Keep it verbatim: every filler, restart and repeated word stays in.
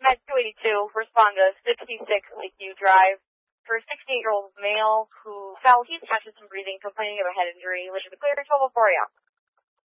at two eighty-two, respond to sixty-six Lakeview Drive for a sixty-eight-year-old male who fell. He's had some breathing, complaining of a head injury. Which is clear, twelve oh four A M.